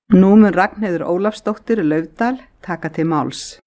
Nú mun Ragnheiður Ólafsdóttir Laufdal taka til máls.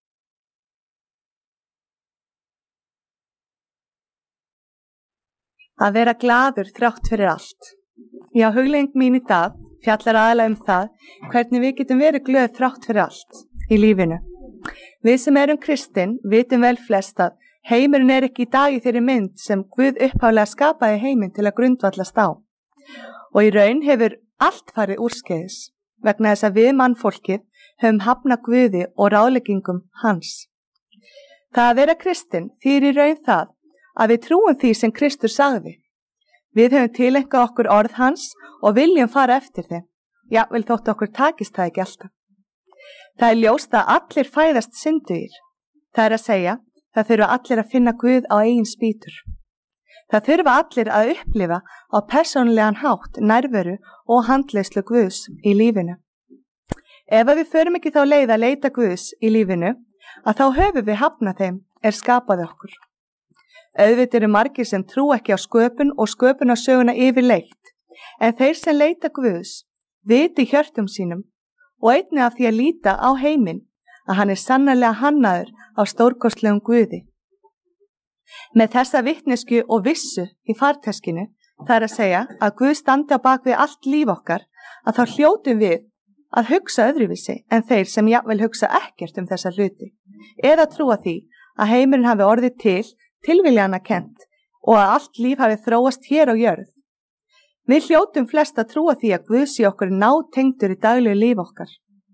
Að vera glaður þrátt fyrir allt. Já, hugleiðing mín í dag fjallar aðalega það hvernig við getum verið glöð þrátt fyrir allt í lífinu. Við sem erum kristin vitum vel flest að heimurinn ekki í dag í þeirri mynd sem Guð upphaflega skapaði heiminn til að grundvallast á. Og í raun hefur allt farið úrskeiðis vegna þess að við mannfólkið höfum hafnað Guði og ráðleggingum hans. Það að vera kristin þýðir í raun það að við trúum því sem Kristur sagði. Við höfum tileinkað okkur orð hans og viljum fara eftir þeim. Jafnvel þótt okkur takist það ekki alltaf. Það er ljóst að allir fæðast syndugir. Það er að segja, það þurfa allir að finna Guð á eigin spýtur. Það þurfa allir að upplifa á persónulegan hátt nærveru og handleiðslu Guðs í lífinu. Ef við förum ekki þá leið að leita Guðs í lífinu, að þá höfum við hafnað þeim skapaði okkur. Auðvitað eru margir sem trú ekki á sköpun og sköpunarsöguna yfirleitt, en þeir sem leita Guðs viti hjörtum sínum og einnig af því að líta á heiminn að hann sannarlega hannaður á stórkostlegum Guði. Með þessa vitnesku og vissu í farteskinu, það er að segja að Guð standi á bak við allt líf okkar, að þá hljótum við að hugsa öðruvísi en þeir sem jafnvel hugsa ekkert þessa hluti, eða trúa því að heimurinn hafi orðið tilviljana kennt og að allt líf hafi þróast hér á jörð. Við hljótum flest að trúa því að Guð sé okkur nátengdur í daglegu líf okkar.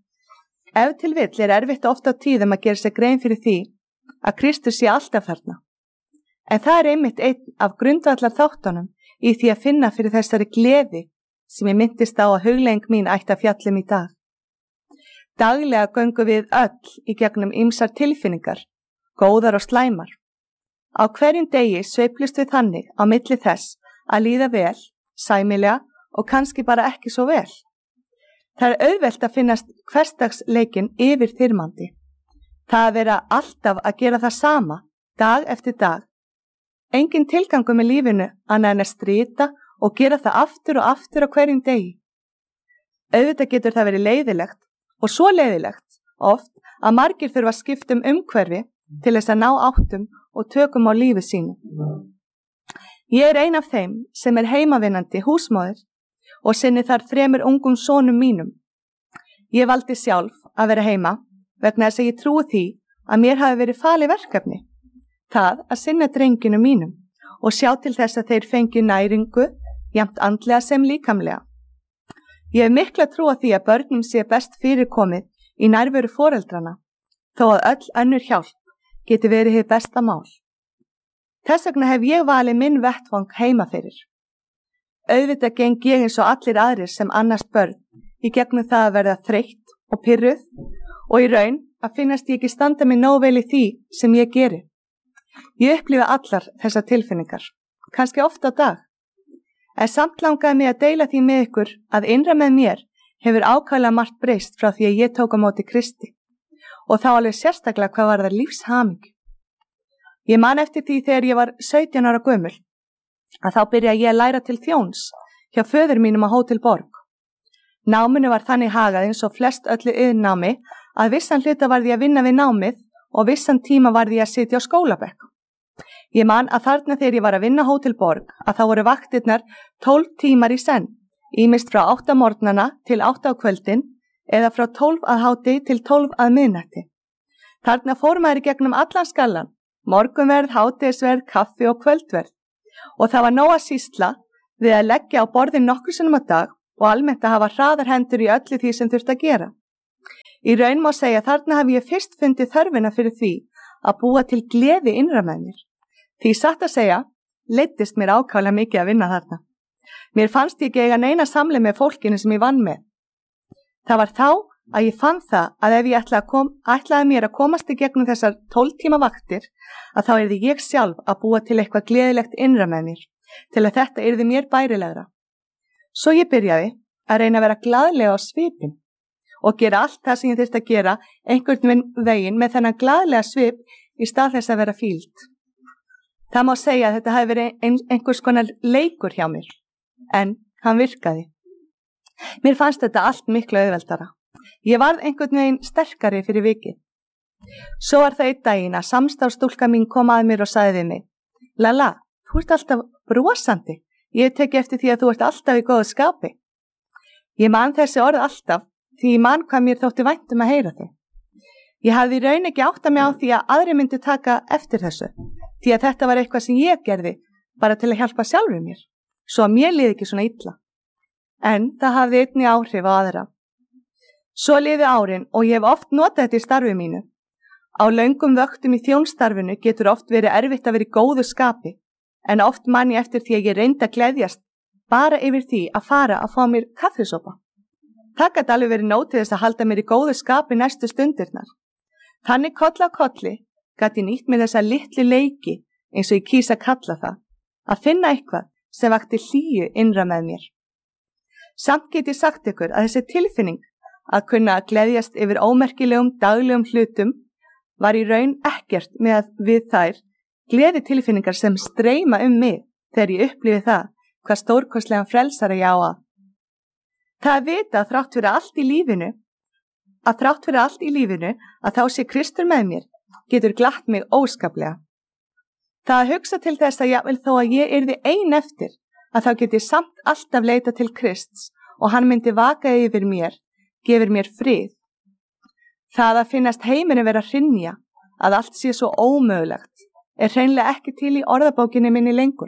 Ef til vill erfitt ofta á tíðum að gera sér grein fyrir því að Kristur sé alltaf þarna. En það er einmitt einn af grundvallar þáttunum í því að finna fyrir þessari gleði sem ég myndist á að hugleiðing mín ætti að fjalla í dag. Daglega göngum við öll í gegnum ýmsar tilfinningar, góðar og slæmar. Á hverjum degi sveiflumst við þannig á milli þess að líða vel, sæmilega og kannski bara ekki svo vel. Það er auðvelt að finnast hversdagsleikinn yfirþyrmandi. Það að vera alltaf að gera það sama, dag eftir dag. Engin tilgangur með lífinu annað en að stríta og gera það aftur og aftur á hverjum degi. Auðvitað getur það verið leiðilegt og svo leiðilegt oft að margir þurfa að skipta umhverfi til þess að ná áttum og tökum á lífi sínu. Ég er ein af þeim sem er heimavinnandi húsmóðir og sinni þar 3 ungum sonum mínum. Ég valdi sjálf að vera heima vegna þess að ég trúi því að mér hafi verið falið verkefni. Það að sinna drengjunum mínum og sjá til þess að þeir fengi næringu, jafnt andlega sem líkamlega. Ég hef mikla trú á því að börnum sé best fyrirkomið í nærveru foreldrana, þó að öll önnur hjálp geti verið hið besta mál. Þess vegna hef ég valið minn vettvang heima fyrir. Auðvitað geng ég eins og allir aðrir sem annast börn í gegnum það að verða þreytt og pirruð og í raun að finnast ég ekki standa mig nóg vel í því sem ég geri. Ég upplifa allar þessar tilfinningar, kannski oft á dag. En samt langaði mig að deila því með ykkur að innra með mér hefur ákaflega margt breyst frá því að ég tók á móti Kristi og þá alveg sérstaklega hvað var það lífshamingju. Ég man eftir því þegar ég var 17 ára gömul að þá byrjaði ég að læra til þjóns hjá föður mínum á Hótel Borg. Náminu var þannig hagað eins og flest öllu iðnnámi að vissan hluta varð ég að vinna við námið og vissan tíma varð ég að sitja á skólabekk. Ég man að þarna þegar ég var að vinna á Hótel Borg að þá voru vaktirnar 12 tímar í senn, ýmist frá 8 morgnana til 8 á kvöldin eða frá 12 að hádegi til 12 að miðnætti. Þarna fór maður í gegnum allan skallan, morgunverð, hádegisverð, kaffi og kvöldverð og það var nóg að sýsla við að leggja á borðin nokkrum sinnum á dag og almennt að hafa hraðar hendur í öllu því sem þurfti að gera. Í raun má segja þarna hafi ég fyrst fundið þörfina fyrir því að búa til gleði innra með mér. Því satt að segja, leiddist mér ákaflega mikið að vinna þarna. Mér fannst ég ekki eiga neina samleið með fólkinu sem ég vann með. Það var þá að ég fann það að ef ég ætlaði mér að komast í gegnum þessar 12 tíma vaktir, að þá yrði ég sjálf að búa til eitthvað gleðilegt innra með mér, til að þetta yrði mér bærilegra. Svo ég byrjaði að reyna að vera glaðlega á svipinn og gera allt það sem ég þyrfti að gera einhvern veginn með þennan glaðlega svip í stað þess að vera fíld. Það má segja að þetta hafi verið einhvers konar leikur hjá mér, en hann virkaði. Mér fannst þetta allt miklu auðveldara. Ég varð einhvern veginn sterkari fyrir vikið. Svo var það einn daginn að samstarfsstúlka mín kom að mér og sagði við mig: Lala, þú ert alltaf brosandi. Ég teki eftir því að þú ert alltaf í góðu skapi. Ég man þessi orð alltaf því ég man hvað mér þótti vænt að heyra þau. Ég hafði í raun ekki áttað mig á því að aðri myndi taka eftir þessu, því að þetta var eitthvað sem ég gerði bara til að hjálpa sjálfur mér, svo að mér liði ekki svona illa. En það hafði einnig áhrif á aðra. Svo liði árin og ég hef oft notað þetta í starfi mínu. Á löngum vöktum í þjónstarfinu getur oft verið erfitt að vera í góðu skapi, en oft man ég eftir því að ég reyndi að gleðjast bara yfir því að fara að fá mér kaffisopa. Það gat alveg verið nóg til þess að halda mér í góðu skapi næstu stundirnar. Þannig koll á kolli gat ég nýtt mér þessa litlu leiki, eins og ég kýs að kalla það, að finna eitthvað sem vakti hlýju innra með mér. Samt get ég sagt ykkur að þessi tilfinning að kunna að gleðjast yfir ómerkilegum daglegum hlutum var í raun ekkert með við þær gleði tilfinningar sem streyma mig þegar ég upplifi það hvað stórkostlegan frelsara ég á að. Það að vita að þrátt fyrir allt í lífinu að þá sé Kristur með mér getur glatt mig óskaplega. Það að hugsa til þess að jafnvel þó að ég yrði ein eftir að þá get ég samt alltaf leita til Krists og hann myndi vaka yfir mér, gefur mér frið. Það að finnast heiminu vera hrynja, að allt sé svo ómögulegt, hreinlega ekki til í orðabókinni minni lengur.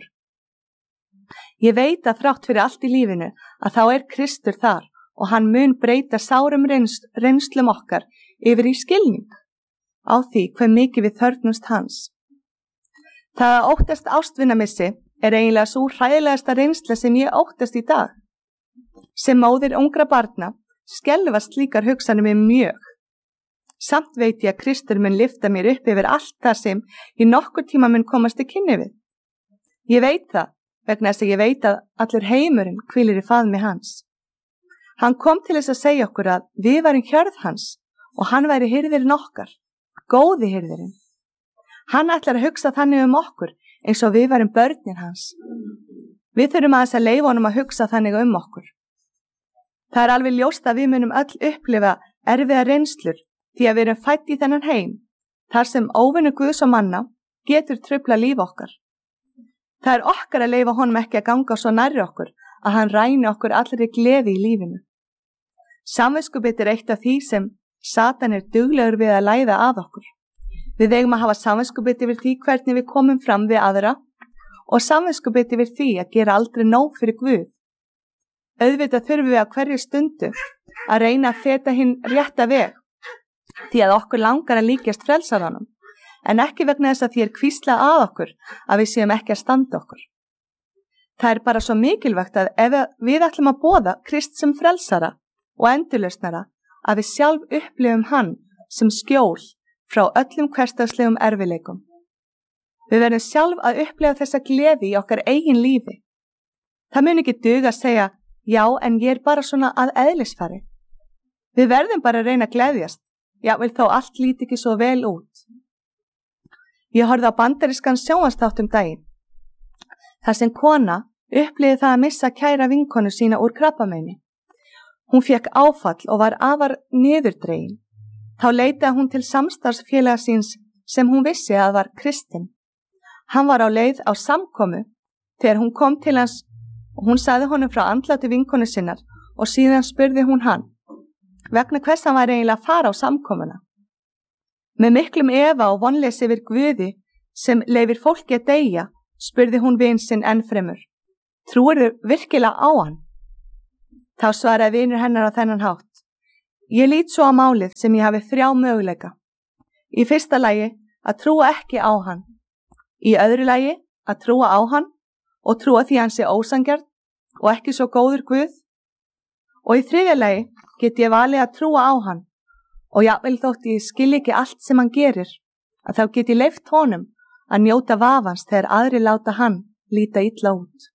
Ég veit að þrátt fyrir allt í lífinu að þá Kristur þar og hann mun breyta sárum reynslum okkar yfir í skilning á því hve mikið við þörfnumst hans. Það að óttast ástvinamissi eiginlega svo hræðilegasta reynsla sem ég óttast í dag. Sem móðir ungra barna skelfast slíkar hugsanir mig mjög. Samt veit ég að Kristur mun lyfta mér upp yfir allt það sem í nokkur tíma mun komast í kynni við. Ég veit það vegna þess að ég veit að allur heimurinn hvílir í faðmi hans. Hann kom til þess að segja okkur að við varum hjörð hans og hann væri hirðirinn okkar, góði hirðirinn. Hann ætlar að hugsa þannig okkur eins og við varum börnin hans. Við þurfum aðeins að leyfa honum að hugsa þannig okkur. Það alveg ljóst að við munum öll upplifa erfiða reynslur því að við erum fædd í þennan heim, þar sem óvinur Guðs og manna getur trufla líf okkar. Það okkar að leyfa honum ekki að ganga svo nærri okkur að hann ræni okkur allri gleði í lífinu. Samviskubit eitt af því sem Satan duglegur við að læða að okkur. Við eigum að hafa samviskubit yfir því hvernig við komum fram við aðra og samviskubit yfir því að gera aldrei nóg fyrir Guð. Auðvitað þurfum við á hverju stundu að reyna að feta hinn rétta veg því að okkur langar að líkjast frelsaranum, en ekki vegna þess að því hvísla að okkur að við séum ekki að standa okkur. Það bara svo mikilvægt að ef við ætlum að boða Krist sem frelsara og endurlausnara að við sjálf upplifum hann sem skjól frá öllum hversdagslegum erfiðleikum. Við verðum sjálf að upplifa þessa gleði í okkar eigin lífi. Það mun ekki duga að segja, já, en ég bara svona að eðlisfari. Við verðum bara að reyna að gleðjast, jafnvel þó allt líti ekki svo vel út. Ég horfði á bandarískan sjónvarpsþátt daginn. Þar sem kona upplifði það að missa kæra vinkonu sína úr krabbameini. Hún fékk áfall og var afar niðurdregin. Þá leitaði hún til samstarfsfélaga síns sem hún vissi að var kristinn. Hann var á leið á samkomu þegar hún kom til hans og hún sagði honum frá andláti vinkonu sinnar og síðan spurði hún hann vegna hvers hann var eiginlega að fara á samkomuna. Með miklum efa og vonleysi yfir Guði sem leyfir fólki að deyja spurði hún vin sinn ennfremur: Trúirðu virkilega á hann? Þá svaraði vinur hennar á þennan hátt: Ég lít svo á málið sem ég hafi 3 möguleika. Í fyrsta lagi að trúa ekki á hann. Í öðru lagi að trúa á hann og trúa því hann sé ósanngjarn og ekki svo góður Guð. Og í þriðja lagi get ég valið að trúa á hann og jafnvel þótt ég skilji ekki allt sem hann gerir, að þá get ég leyft honum að njóta vafans þegar aðri láta hann líta illa út.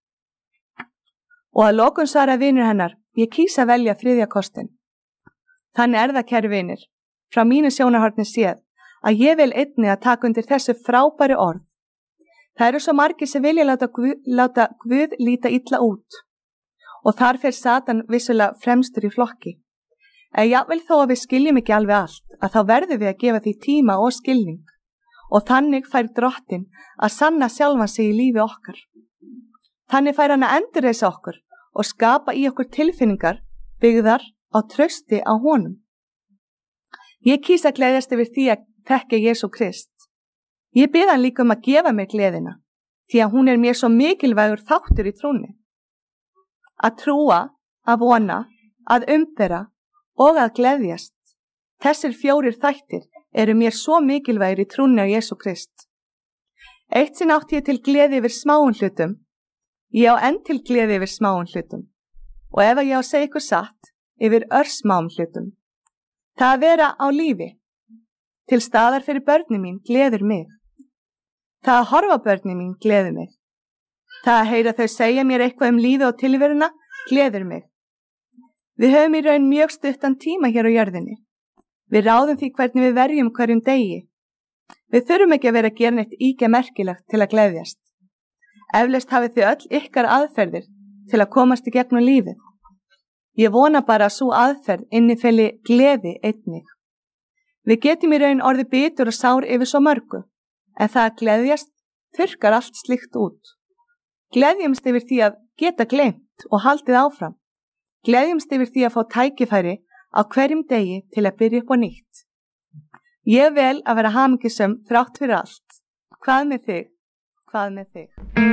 Og að lokum svaraði vinur hennar: Ég kýs að velja 3. kostinn. Þannig það, kæru vinir, frá mínu sjónarhorni séð, að ég vil einnig að taka undir þessu frábæri orð. Það eru svo margir sem vilja láta Guð líta illa út og þar fer Satan vissulega fremstur í flokki. En jafnvel þó að við skiljum ekki alveg allt, að þá verðum við að gefa því tíma og skilning og þannig fær Drottinn að sanna sjálfan sig í lífi okkar. Þannig fær hann að endurreisa okkur og skapa í okkur tilfinningar byggðar á trausti á honum. Ég kýs að gleðjast yfir því að þekka Jesú Krist. Ég bið hann líka að gefa mér gleðina, því að hún mér svo mikilvægur þáttur í trúnni. Að trúa, að vona, að umbera og að gleðjast. Þessir 4 þættir mér svo mikilvægir í trúnni á Jesú Krist. Eitt sinn átti ég til gleði yfir smáum hlutum. Ég á enn til gleði yfir smáum hlutum. Og ef ég á að segja ykkur satt, yfir örsmáum hlutum. Það að vera á lífi, til staðar fyrir börnin mín gleður mig. Það að horfa börnin mín gleður mig. Það að heyra þau segja mér eitthvað lífi og tilveruna gleður mig. Við höfum í raun mjög stuttan tíma hér á jörðinni. Við ráðum því hvernig við verjum hverjum degi. Við þurfum ekki að vera að gera neitt ýkja merkilegt til að gleðjast. Eflaust hafið þið öll ykkar aðferðir til að komast í gegnum lífið. Ég vona bara að sú aðferð innifeli gleði einnig. Við getum í raun orðið bitur og sár yfir svo mörgu, en það að gleðjast þurrkar allt slíkt út. Gleðjumst yfir því að geta gleymt og haldið áfram. Gleðjumst yfir því að fá tækifæri á hverjum degi til að byrja upp á nýtt. Ég vel að vera hamingjusöm þrátt fyrir allt. Hvað með þig? Hvað með þig?